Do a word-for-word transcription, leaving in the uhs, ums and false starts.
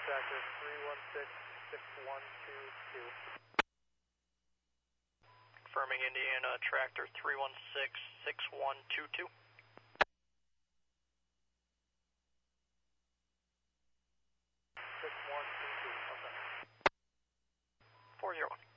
Tractor three one six, six one two two. Confirming Indiana Tractor three one six, six one two two. six one two two, okay. four zero one.